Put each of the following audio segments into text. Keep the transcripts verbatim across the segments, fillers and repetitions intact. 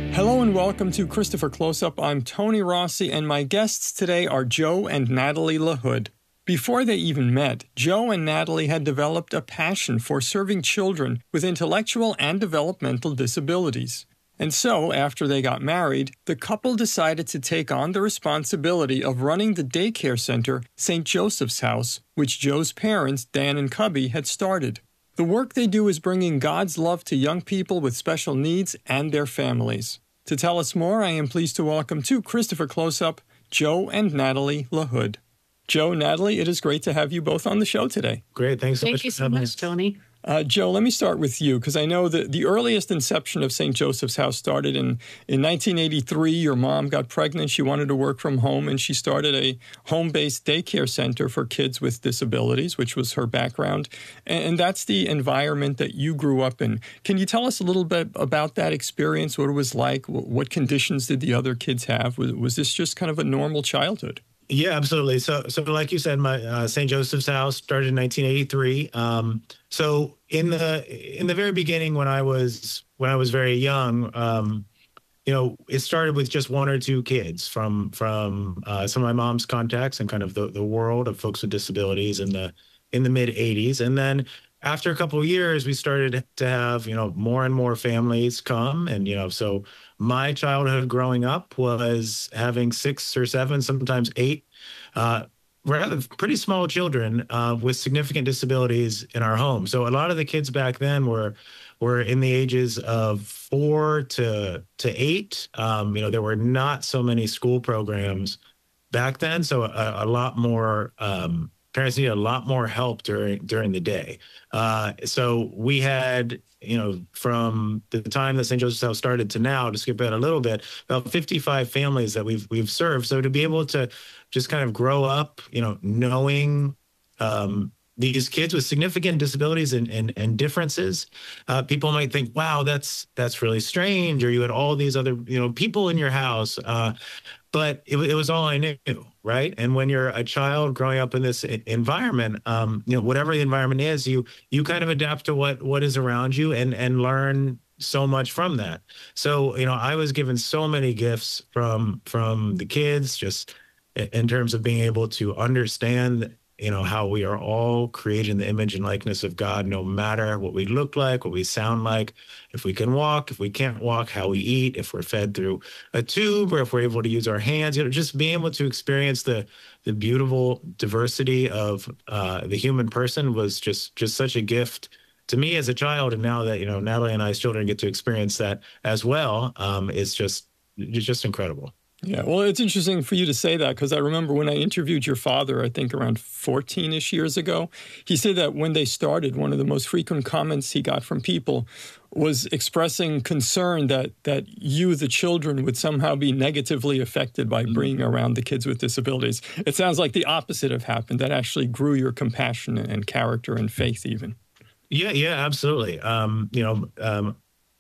Hello and welcome to Christopher Close-Up. I'm Tony Rossi, and my guests today are Joe and Natalie LaHood. Before they even met, Joe and Natalie had developed a passion for serving children with intellectual and developmental disabilities. And so, after they got married, the couple decided to take on the responsibility of running the daycare center, Saint Joseph's House, which Joe's parents, Dan and Cubby, had started. The work they do is bringing God's love to young people with special needs and their families. To tell us more, I am pleased to welcome to Christopher Close-Up, Joe and Natalie LaHood. Joe, Natalie, it is great to have you both on the show today. Great. Thanks so Thank much. Thank you so much, Tony. Uh, Joe, let me start with you, because I know that the earliest inception of Saint Joseph's House started in, in nineteen eighty-three. Your mom got pregnant. She wanted to work from home, and she started a home-based daycare center for kids with disabilities, which was her background. And, and that's the environment that you grew up in. Can you tell us a little bit about that experience, what it was like? What conditions did the other kids have? Was, was this just kind of a normal childhood? Yeah, absolutely. So, so like you said, my uh, Saint Joseph's House started in nineteen eighty-three. Um, so in the in the very beginning, when I was when I was very young, um, you know, it started with just one or two kids from from uh, some of my mom's contacts and kind of the, the world of folks with disabilities in the in the mid eighties, and then after a couple of years, we started to have, you know, more and more families come. And, you know, so my childhood growing up was having six or seven, sometimes eight, uh, rather pretty small children uh, with significant disabilities in our home. So a lot of the kids back then were were in the ages of four to to eight. Um, you know, there were not so many school programs back then. So a, a lot more um parents need a lot more help during during the day. Uh, so we had, you know, from the time that Saint Joseph's House started to now, to skip ahead a little bit, about fifty-five families that we've we've served. So to be able to just kind of grow up, you know, knowing um, these kids with significant disabilities and and, and differences, uh, people might think, wow, that's that's really strange, or you had all these other, you know, people in your house. Uh, But it, it was all I knew, right? And when you're a child growing up in this environment, um, you know, whatever the environment is, you you kind of adapt to what what is around you and and learn so much from that. So, you know, I was given so many gifts from from the kids, just in terms of being able to understand, you know, how we are all created in the image and likeness of God, no matter what we look like, what we sound like, if we can walk, if we can't walk, how we eat, if we're fed through a tube, or if we're able to use our hands, you know, just being able to experience the the beautiful diversity of uh, the human person was just just such a gift to me as a child. And now that, you know, Natalie and I's children get to experience that as well, um, it's just it's just incredible. Yeah, well, it's interesting for you to say that, because I remember when I interviewed your father, I think around fourteen-ish years ago, he said that when they started, one of the most frequent comments he got from people was expressing concern that that you, the children, would somehow be negatively affected by bringing around the kids with disabilities. It sounds like the opposite have happened. That actually grew your compassion and character and faith even. Yeah, yeah, absolutely. Um, you know, um,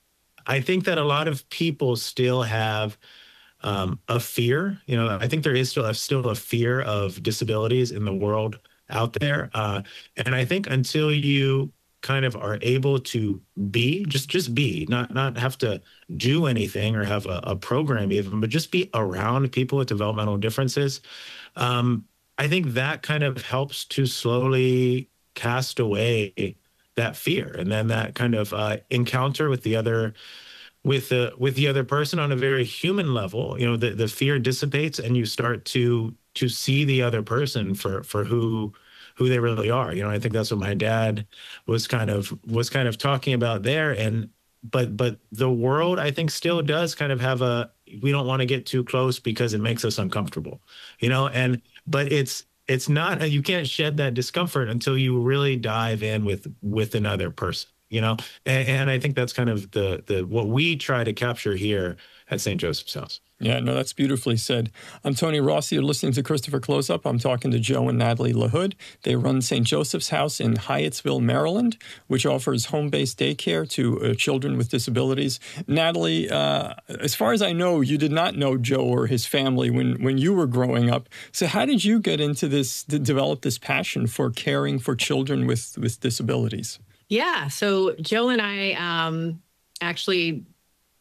I think that a lot of people still have Um, a fear, you know, I think there is still a, still a fear of disabilities in the world out there. Uh, and I think until you kind of are able to be, just just be, not not have to do anything or have a, a program even, but just be around people with developmental differences, um, I think that kind of helps to slowly cast away that fear. And then that kind of uh, encounter with the other with the with the other person on a very human level, you know, the, the fear dissipates and you start to to see the other person for for who who they really are. You know, I think that's what my dad was kind of was kind of talking about there. And but but the world, I think, still does kind of have a, we don't want to get too close because it makes us uncomfortable, you know, and but it's it's not, you can't shed that discomfort until you really dive in with with another person. You know, and, and I think that's kind of the the what we try to capture here at Saint Joseph's House. Yeah, no, that's beautifully said. I'm Tony Rossi. You're listening to Christopher Close-Up. I'm talking to Joe and Natalie LaHood. They run Saint Joseph's House in Hyattsville, Maryland, which offers home-based daycare to uh, children with disabilities. Natalie, uh, as far as I know, you did not know Joe or his family when, when you were growing up. So how did you get into this, to develop this passion for caring for children with, with disabilities? Yeah. So Joe and I um, actually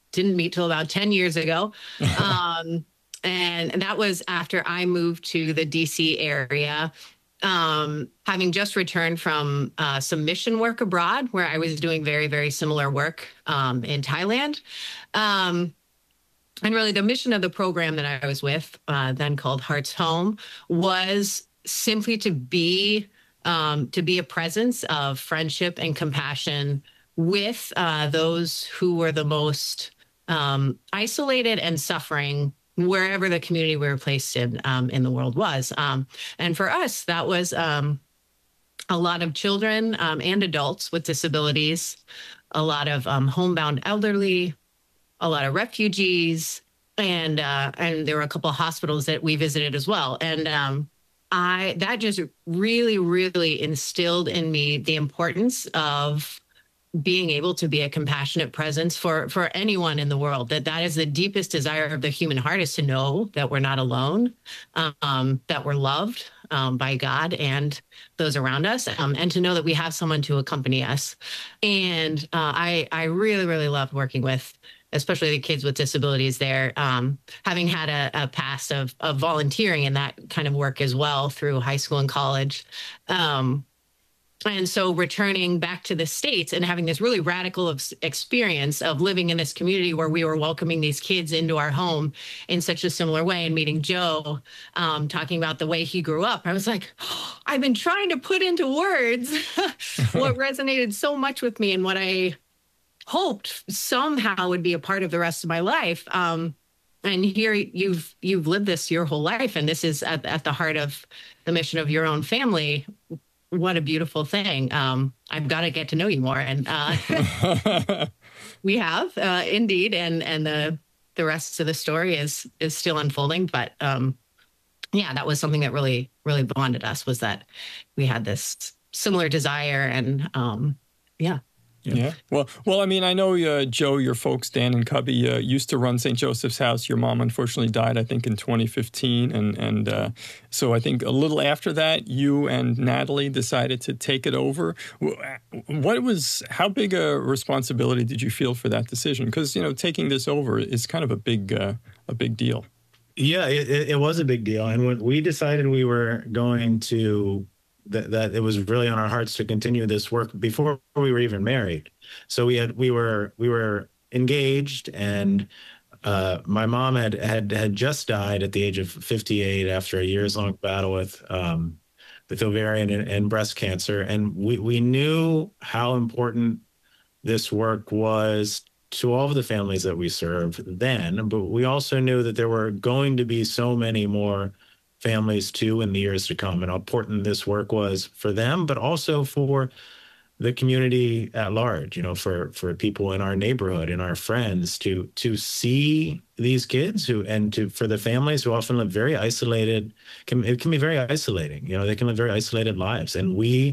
didn't meet till about ten years ago. Um, and that was after I moved to the D C area, um, having just returned from uh, some mission work abroad where I was doing very, very similar work um, in Thailand. Um, and really the mission of the program that I was with, uh, then called Hearts Home, was simply to be um, to be a presence of friendship and compassion with uh, those who were the most um, isolated and suffering wherever the community we were placed in um, in the world was. Um, and for us, that was um, a lot of children um, and adults with disabilities, a lot of um, homebound elderly, a lot of refugees, and uh, and there were a couple of hospitals that we visited as well. And um, I that just really, really instilled in me the importance of being able to be a compassionate presence for for anyone in the world. That that is the deepest desire of the human heart, is to know that we're not alone, um, that we're loved um, by God and those around us, um, and to know that we have someone to accompany us. And uh, I I really really loved working with, especially the kids with disabilities there, um, having had a, a past of of volunteering in that kind of work as well through high school and college. Um, And so returning back to the States and having this really radical experience of living in this community where we were welcoming these kids into our home in such a similar way, and meeting Joe, um, talking about the way he grew up, I was like, oh, I've been trying to put into words what resonated so much with me and what I hoped somehow would be a part of the rest of my life. Um, and here you've you've lived this your whole life, and this is at, at the heart of the mission of your own family. What a beautiful thing. Um, I've got to get to know you more. And uh, we have uh, indeed. And and the the rest of the story is is still unfolding. But um, yeah, that was something that really, really bonded us, was that we had this similar desire. And um, yeah. Yeah. yeah. Well, well, I mean, I know, uh, Joe, your folks, Dan and Cubby, uh, used to run Saint Joseph's House. Your mom unfortunately died, I think, in twenty fifteen. And, and uh, so I think a little after that, you and Natalie decided to take it over. What was, how big a responsibility did you feel for that decision? Because, you know, taking this over is kind of a big, uh, a big deal. Yeah, it, it was a big deal. And when we decided we were going to That, that it was really on our hearts to continue this work before we were even married. So we had we were we were engaged, and uh, my mom had had had just died at the age of fifty-eight after a years long battle with um, with ovarian and, and breast cancer, and we we knew how important this work was to all of the families that we serve then, but we also knew that there were going to be so many more families too in the years to come, and how important this work was for them, but also for the community at large, you know, for for people in our neighborhood and our friends to to see these kids who, and to for the families who often live very isolated. Can, it can be very isolating, you know, they can live very isolated lives. And we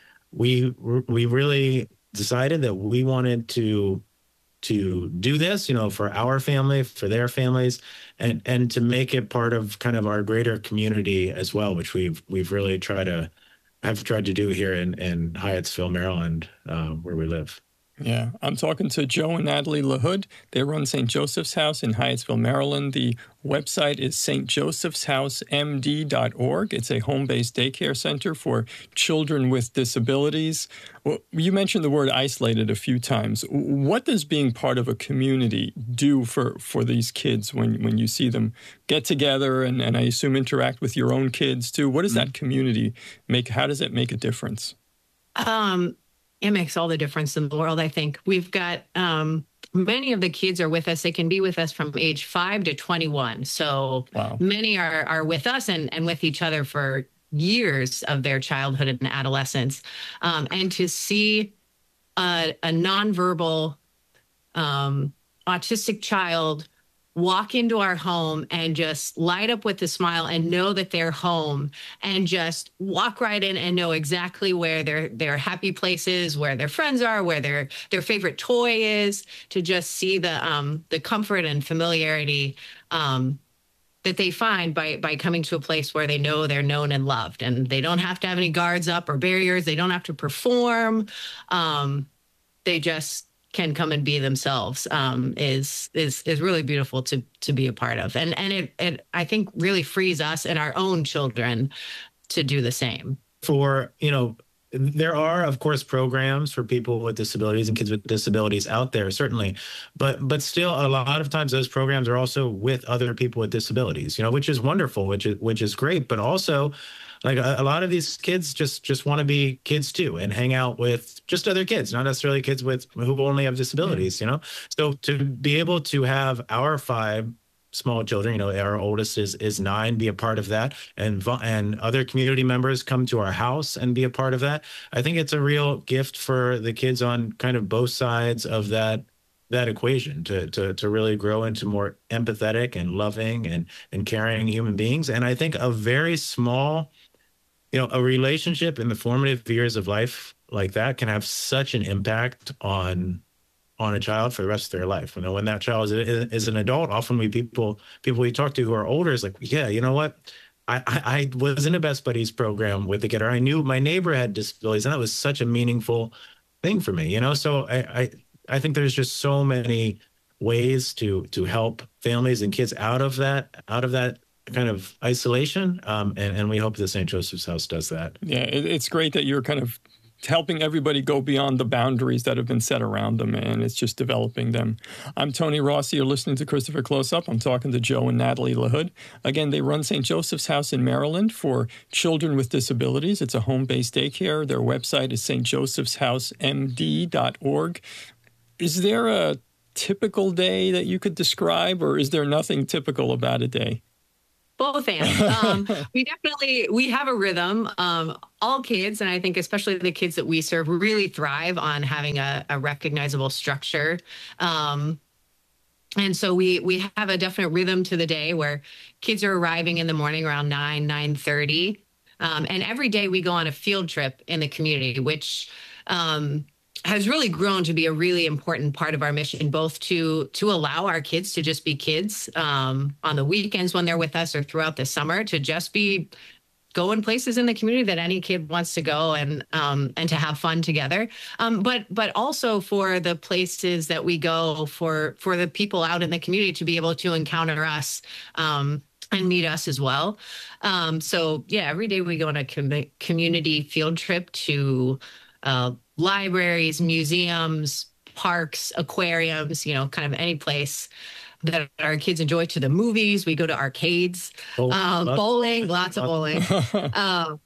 we we really decided that we wanted to to do this, you know, for our family, for their families, and and to make it part of kind of our greater community as well, which we've we've really tried to have tried to do here in in Hyattsville, Maryland, uh, where we live. Yeah, I'm talking to Joe and Natalie LaHood. They run Saint Joseph's House in Hyattsville, Maryland. The website is s t joseph's house m d dot org. It's a home-based daycare center for children with disabilities. Well, you mentioned the word isolated a few times. What does being part of a community do for, for these kids when, when you see them get together and, and I assume interact with your own kids too? What does that community make? How does it make a difference? Um. It makes all the difference in the world, I think. We've got um, many of the kids are with us. They can be with us from age five to twenty-one. So wow. Many are are with us and, and with each other for years of their childhood and adolescence. Um, and to see a, a nonverbal um, autistic child walk into our home and just light up with a smile and know that they're home, and just walk right in and know exactly where their their happy place is, where their friends are, where their their favorite toy is, to just see the um the comfort and familiarity um that they find by by coming to a place where they know they're known and loved, and they don't have to have any guards up or barriers. They don't have to perform. Um, they just can come and be themselves um, is is is really beautiful to to be a part of, and and it it I think really frees us and our own children to do the same. For you know, there are of course programs for people with disabilities and kids with disabilities out there, certainly, but but still a lot of times those programs are also with other people with disabilities, you know, which is wonderful, which is which is great, but also. Like a, a lot of these kids just just want to be kids too and hang out with just other kids, not necessarily kids with who only have disabilities, you know? So to be able to have our five small children, you know, our oldest is is nine, be a part of that, and and other community members come to our house and be a part of that. I think it's a real gift for the kids on kind of both sides of that that equation to to to really grow into more empathetic and loving and and caring human beings. And I think a very small You know, a relationship in the formative years of life like that can have such an impact on on a child for the rest of their life. You know, when that child is, is an adult, often we people people we talk to who are older is like, yeah, you know what? I, I, I was in a Best Buddies program with the kid, or I knew my neighbor had disabilities, and that was such a meaningful thing for me. You know, so I I, I think there's just so many ways to to help families and kids out of that out of that. kind of isolation, um, and, and we hope the Saint Joseph's House does that. Yeah, it, it's great that you're kind of helping everybody go beyond the boundaries that have been set around them, and it's just developing them. I'm Tony Rossi. You're listening to Christopher Close Up. I'm talking to Joe and Natalie LaHood. Again, they run Saint Joseph's House in Maryland for children with disabilities. It's a home-based daycare. Their website is s t josephs house m d dot org. Is there a typical day that you could describe, or is there nothing typical about a day? Both and um, we definitely we have a rhythm. Um, all kids, and I think especially the kids that we serve, really thrive on having a, a recognizable structure. Um, and so we we have a definite rhythm to the day where kids are arriving in the morning around nine nine thirty, um, and every day we go on a field trip in the community, which. Um, has really grown to be a really important part of our mission, both to to allow our kids to just be kids um, on the weekends when they're with us or throughout the summer, to just be going places in the community that any kid wants to go and um, and to have fun together. Um, but but also for the places that we go for for the people out in the community to be able to encounter us um, and meet us as well. Um, so yeah, every day we go on a com- community field trip to uh, libraries, museums, parks, aquariums, you know, kind of any place that our kids enjoy, to the movies. We go to arcades, oh, um, bowling, lots of bowling. um,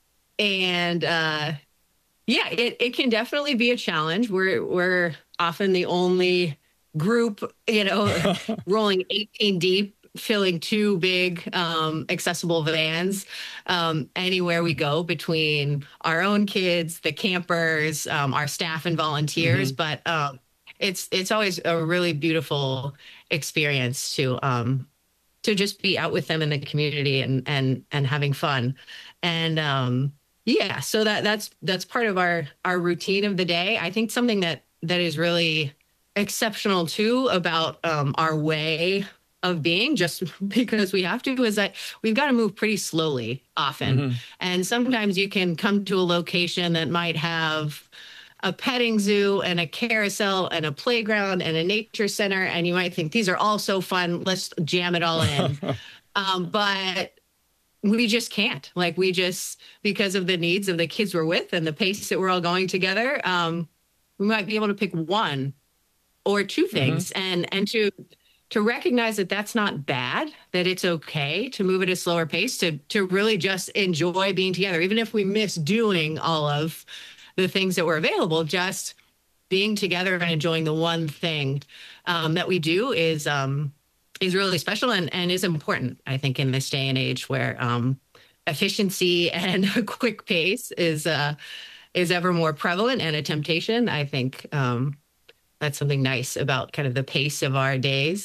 and uh, yeah, it, it can definitely be a challenge. We're, we're often the only group, you know, rolling eighteen deep, filling two big um, accessible vans um, anywhere we go, between our own kids, the campers, um, our staff and volunteers. Mm-hmm. But um, it's it's always a really beautiful experience to um, to just be out with them in the community and and and having fun. And um, yeah, so that that's that's part of our our routine of the day. I think something that that is really exceptional too about um, our way of being, just because we have to, is that we've got to move pretty slowly often. Mm-hmm. And sometimes you can come to a location that might have a petting zoo and a carousel and a playground and a nature center, and you might think these are all so fun, let's jam it all in. um, but we just can't. Like, we just, because of the needs of the kids we're with and the pace that we're all going together, um, we might be able to pick one or two things. Mm-hmm. and and to to recognize that that's not bad, that it's okay to move at a slower pace, to to really just enjoy being together, even if we miss doing all of the things that were available. Just being together and enjoying the one thing um, that we do is um, is really special and, and is important, I think, in this day and age where um, efficiency and a quick pace is uh, is ever more prevalent and a temptation. I think um, that's something nice about kind of the pace of our days.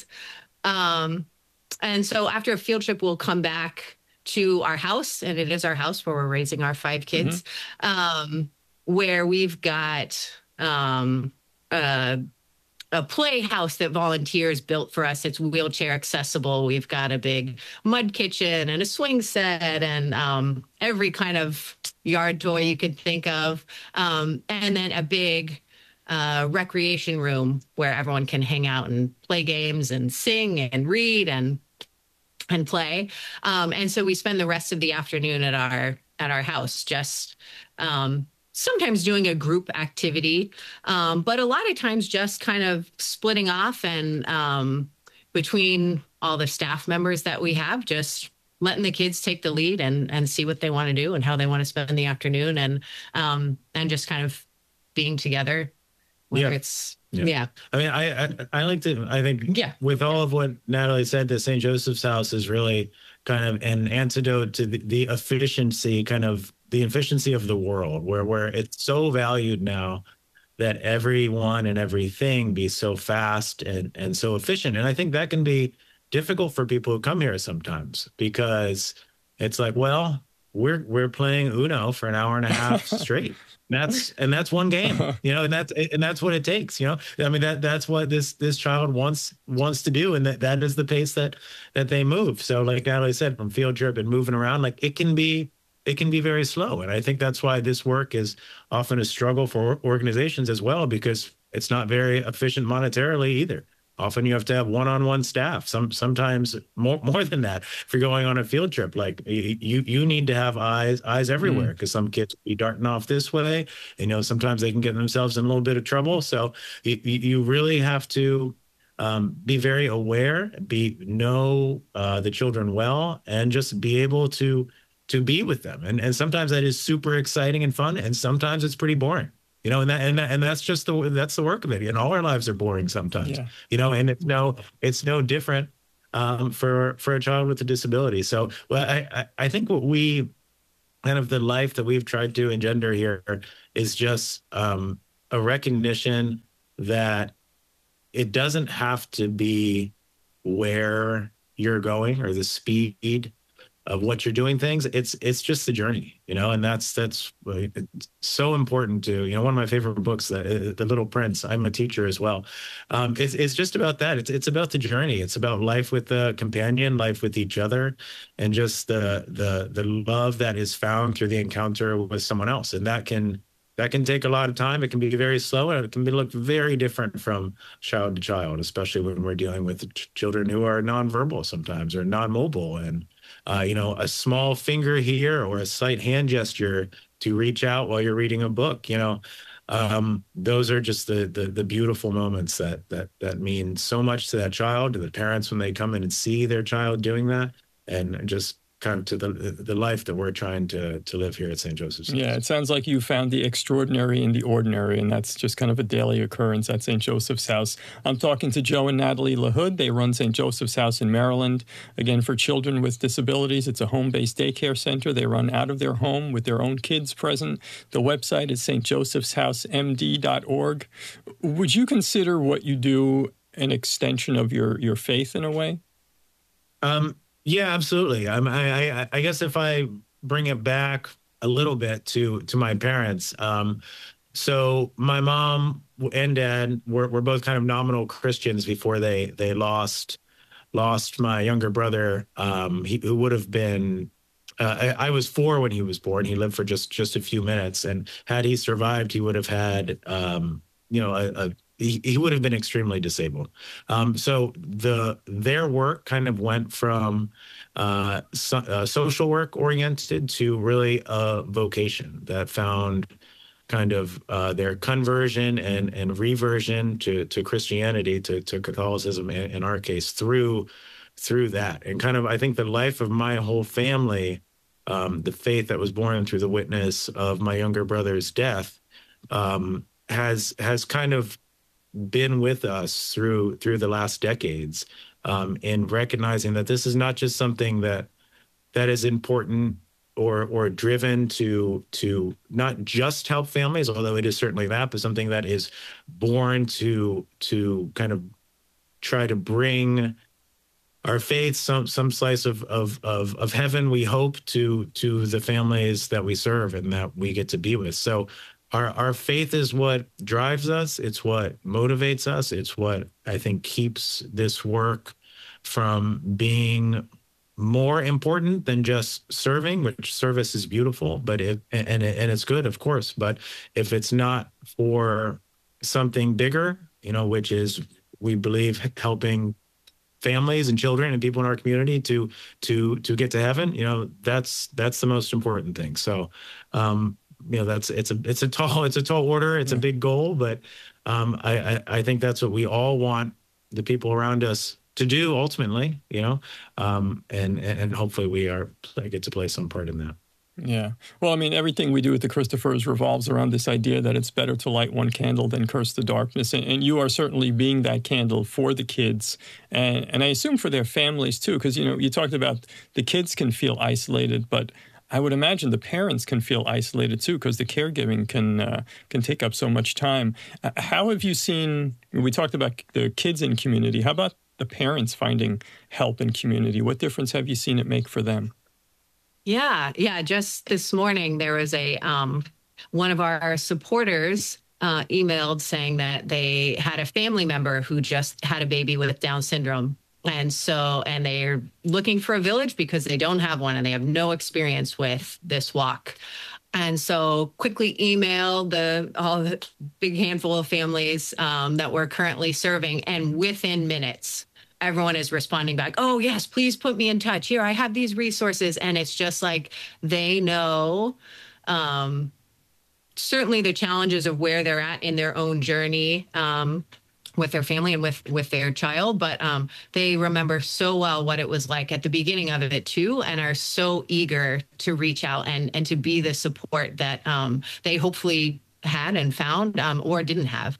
Um, and so after a field trip, we'll come back to our house, and it is our house where we're raising our five kids, mm-hmm. um, where we've got um, a, a playhouse that volunteers built for us. It's wheelchair accessible. We've got a big mud kitchen and a swing set and um, every kind of yard toy you could think of. Um, and then a big uh, recreation room where everyone can hang out and play games and sing and read and and play. Um, and so we spend the rest of the afternoon at our at our house, just um, sometimes doing a group activity, um, but a lot of times just kind of splitting off and um, between all the staff members that we have, just letting the kids take the lead and and see what they want to do and how they want to spend the afternoon, and um, and just kind of being together. Whether Yeah. it's Yeah. yeah. I mean, I, I I like to. I think Yeah. with all of what Natalie said, that Saint Joseph's House is really kind of an antidote to the, the efficiency, kind of the efficiency of the world, where where it's so valued now that everyone and everything be so fast and and so efficient. And I think that can be difficult for people who come here sometimes, because it's like, well, we're we're playing Uno for an hour and a half straight. That's and that's one game, you know, and that's and that's what it takes, you know. I mean, that that's what this this child wants wants to do, and that that is the pace that that they move. So, like Natalie said, from field trip and moving around, like it can be it can be very slow, and I think that's why this work is often a struggle for organizations as well, because it's not very efficient monetarily either. Often you have to have one-on-one staff. Some sometimes more more than that. If you're going on a field trip, like you you need to have eyes eyes everywhere, because some kids will be darting off this way. You know, sometimes they can get themselves in a little bit of trouble. So you you really have to um, be very aware, be know uh, the children well, and just be able to to be with them. And and sometimes that is super exciting and fun, and sometimes it's pretty boring. You know, and that, and that, and that's just the that's the work of it. And all our lives are boring sometimes. Yeah. You know, and it's no it's no different um, for for a child with a disability. So, well, I I I think what we kind of the life that we've tried to engender here is just um, a recognition that it doesn't have to be where you're going or the speed of what you're doing things. It's it's just the journey, you know, and that's that's it's so important to, you know, one of my favorite books, that uh, The Little Prince. I'm a teacher as well. Um, it's it's just about that. It's it's about the journey. It's about life with a companion, life with each other, and just the the the love that is found through the encounter with someone else. And that can that can take a lot of time. It can be very slow, and it can be look very different from child to child, especially when we're dealing with ch- children who are nonverbal sometimes or non-mobile. And Uh, you know, a small finger here or a slight hand gesture to reach out while you're reading a book, you know, um, those are just the, the the beautiful moments that that that mean so much to that child, to the parents when they come in and see their child doing that, and just kind of to the the life that we're trying to to live here at Saint Joseph's. Yeah, it sounds like you found the extraordinary in the ordinary, and that's just kind of a daily occurrence at Saint Joseph's House. I'm talking to Joe and Natalie LaHood. They run Saint Joseph's House in Maryland. Again, for children with disabilities, it's a home-based daycare center. They run out of their home with their own kids present. The website is s t joseph's house m d dot org. Would you consider what you do an extension of your, your faith in a way? Um, yeah, absolutely. I'm, I, I, I guess if I bring it back a little bit to to my parents, um, so my mom and dad were, were both kind of nominal Christians before they they lost lost my younger brother, um, he, who would have been. Uh, I, I was four when he was born. He lived for just just a few minutes, and had he survived, he would have had, um, you know, a, a he, he would have been extremely disabled. Um, so the their work kind of went from uh, so, uh, social work oriented to really a vocation that found kind of uh, their conversion and and reversion to to Christianity, to to Catholicism in, in our case, through through that. And kind of, I think the life of my whole family, um, the faith that was born through the witness of my younger brother's death, um, has has kind of been with us through through the last decades, um, in recognizing that this is not just something that that is important or or driven to to not just help families, although it is certainly that, but something that is born to to kind of try to bring our faith some some slice of of of of heaven, we hope, to to the families that we serve and that we get to be with. So our our faith is what drives us. It's what motivates us. It's what I think keeps this work from being more important than just serving, which service is beautiful, but it and and it's good, of course. But if it's not for something bigger, you know, which is, we believe, helping families and children and people in our community to to to get to heaven. You know, that's that's the most important thing. So, um, you know, that's it's a it's a tall it's a tall order. It's a big goal, but um, I, I I think that's what we all want the people around us to do ultimately. You know, um, and and hopefully we are I get to play some part in that. Yeah. Well, I mean, everything we do at the Christophers revolves around this idea that it's better to light one candle than curse the darkness. And, and you are certainly being that candle for the kids. And, and I assume for their families, too, because, you know, you talked about the kids can feel isolated, but I would imagine the parents can feel isolated, too, because the caregiving can uh, can take up so much time. Uh, how have you seen, we talked about the kids in community. How about the parents finding help in community? What difference have you seen it make for them? Yeah, yeah. Just this morning, there was a um, one of our supporters uh, emailed saying that they had a family member who just had a baby with Down syndrome, and so and they're looking for a village because they don't have one and they have no experience with this walk. And so quickly emailed the all the big handful of families um, that we're currently serving, and within minutes, everyone is responding back, oh, yes, please put me in touch. Here, I have these resources. And it's just like they know um, certainly the challenges of where they're at in their own journey um, with their family and with, with their child. But um, they remember so well what it was like at the beginning of it, too, and are so eager to reach out and, and to be the support that um, they hopefully had and found um, or didn't have.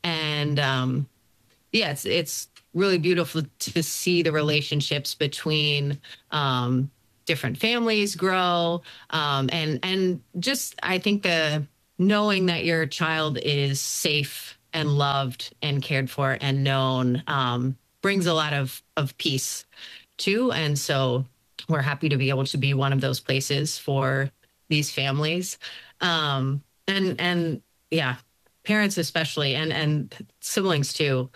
And um, yeah, it's, it's, really beautiful to see the relationships between um, different families grow. Um, and, and just, I think the knowing that your child is safe and loved and cared for and known um, brings a lot of, of peace too. And so we're happy to be able to be one of those places for these families. Um, and, and yeah, parents especially, and, and siblings too,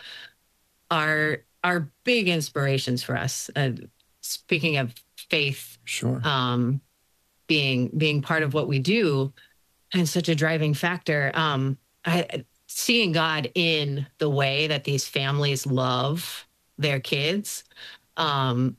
are are big inspirations for us. Uh, speaking of faith, sure, um, being being part of what we do, and such a driving factor. Um, I, seeing God in the way that these families love their kids um,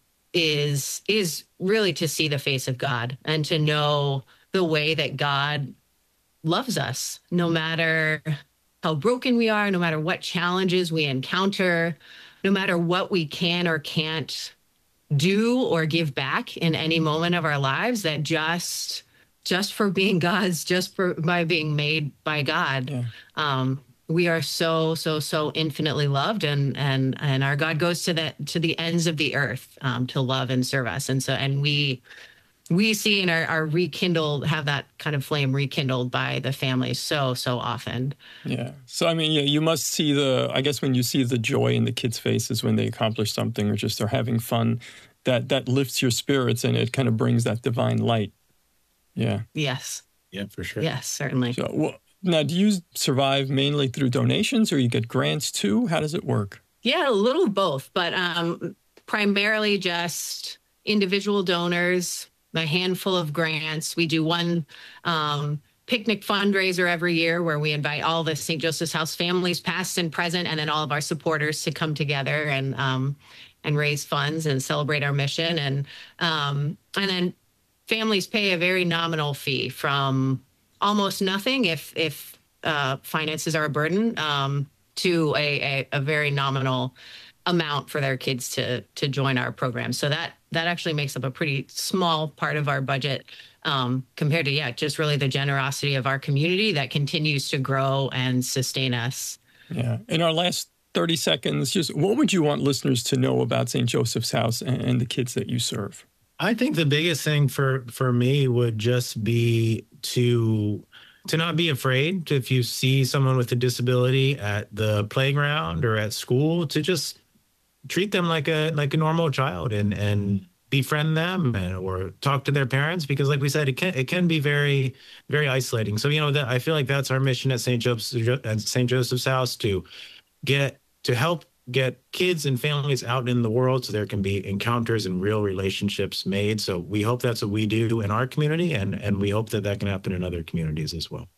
is is really to see the face of God and to know the way that God loves us, no matter how broken we are, no matter what challenges we encounter, no matter what we can or can't do or give back in any moment of our lives, that just just for being God's, just for by being made by God, yeah. um, we are so, so, so infinitely loved, and and and our God goes to the to the ends of the earth um, to love and serve us. And so and we we see and are, are rekindled, have that kind of flame rekindled by the families so, so often. Yeah. So, I mean, yeah, you must see the, I guess when you see the joy in the kids' faces when they accomplish something or just are having fun, that, that lifts your spirits and it kind of brings that divine light. Yeah. Yes. Yeah, for sure. Yes, certainly. So, well, now, do you survive mainly through donations or you get grants too? How does it work? Yeah, a little of both, but um, primarily just individual donors, a handful of grants. We do one um, picnic fundraiser every year where we invite all the Saint Joseph's House families, past and present, and then all of our supporters to come together and um, and raise funds and celebrate our mission. And um, and then families pay a very nominal fee, from almost nothing if if uh, finances are a burden um, to a, a, a very nominal amount for their kids to to join our program. So that that actually makes up a pretty small part of our budget um, compared to, yeah, just really the generosity of our community that continues to grow and sustain us. Yeah. In our last thirty seconds, just what would you want listeners to know about Saint Joseph's House and, and the kids that you serve? I think the biggest thing for, for me would just be to to not be afraid to, if you see someone with a disability at the playground or at school, to just treat them like a like a normal child and and befriend them and, or talk to their parents, because like we said, it can it can be very, very isolating. So, you know, that I feel like that's our mission at Saint Joseph's at Saint Joseph's House, to get to help get kids and families out in the world so there can be encounters and real relationships made. So we hope that's what we do in our community, and and we hope that that can happen in other communities as well.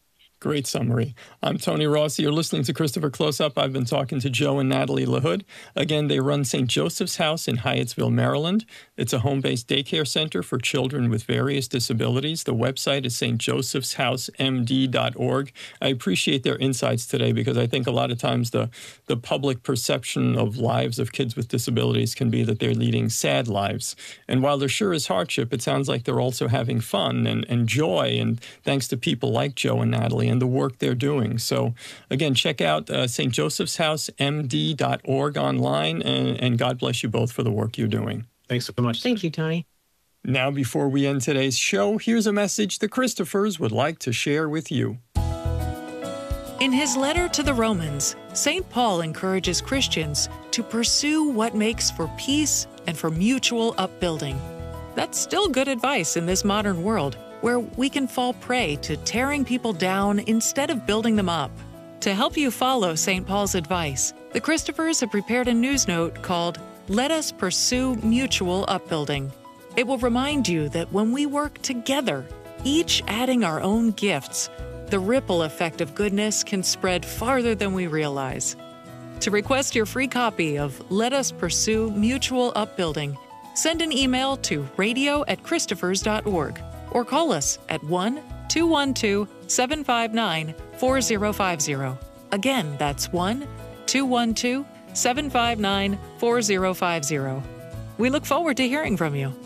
Great summary. I'm Tony Rossi. You're listening to Christopher Close Up. I've been talking to Joe and Natalie LaHood. Again, they run Saint Joseph's House in Hyattsville, Maryland. It's a home-based daycare center for children with various disabilities. The website is s t josephs house m d dot org. I appreciate their insights today because I think a lot of times the, the public perception of lives of kids with disabilities can be that they're leading sad lives. And while there sure is hardship, it sounds like they're also having fun and, and joy, and thanks to people like Joe and Natalie and the work they're doing. So again, check out uh, s t josephs house m d dot org online, and, and God bless you both for the work you're doing. Thanks so much. Thank you, Tony. Now, before we end today's show, here's a message the Christophers would like to share with you. In his letter to the Romans, Saint Paul encourages Christians to pursue what makes for peace and for mutual upbuilding. That's still good advice in this modern world, where we can fall prey to tearing people down instead of building them up. To help you follow Saint Paul's advice, the Christophers have prepared a news note called Let Us Pursue Mutual Upbuilding. It will remind you that when we work together, each adding our own gifts, the ripple effect of goodness can spread farther than we realize. To request your free copy of Let Us Pursue Mutual Upbuilding, send an email to radio at christophers dot org. or call us at one two one two, seven five nine, four zero five zero. Again, that's one two one two, seven five nine, four zero five zero. We look forward to hearing from you.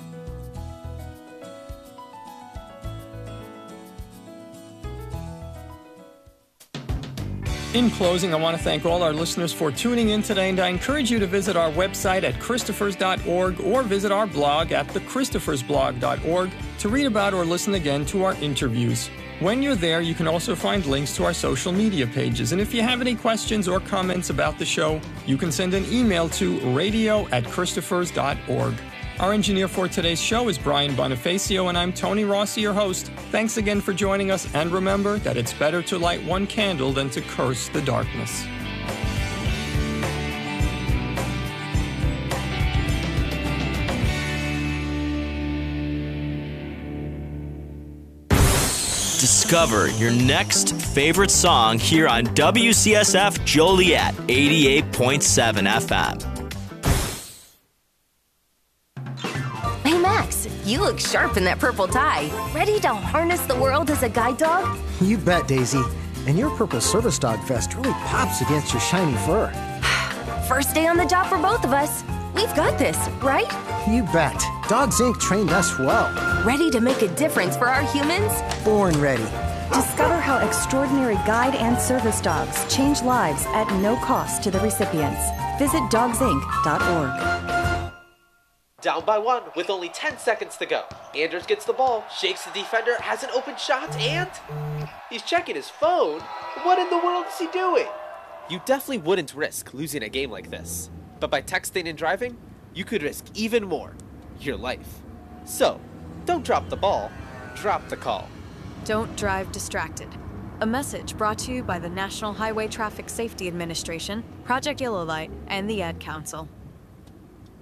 In closing, I want to thank all our listeners for tuning in today, and I encourage you to visit our website at christophers dot org or visit our blog at the christophers blog dot org to read about or listen again to our interviews. When you're there, you can also find links to our social media pages. And if you have any questions or comments about the show, you can send an email to radio at christophers dot org. Our engineer for today's show is Brian Bonifacio, and I'm Tony Rossi, your host. Thanks again for joining us, and remember that it's better to light one candle than to curse the darkness. Discover your next favorite song here on W C S F Joliet eighty-eight point seven F M. Hey Max, you look sharp in that purple tie. Ready to harness the world as a guide dog? You bet, Daisy. And your purple service dog vest really pops against your shiny fur. First day on the job for both of us. We've got this, right? You bet. Dogs Incorporated trained us well. Ready to make a difference for our humans? Born ready. Discover how extraordinary guide and service dogs change lives at no cost to the recipients. Visit dogs inc dot org. Down by one with only ten seconds to go. Anders gets the ball, shakes the defender, has an open shot, and he's checking his phone. What in the world is he doing? You definitely wouldn't risk losing a game like this. But by texting and driving, you could risk even more, your life. So, don't drop the ball, drop the call. Don't drive distracted. A message brought to you by the National Highway Traffic Safety Administration, Project Yellow Light, and the Ad Council.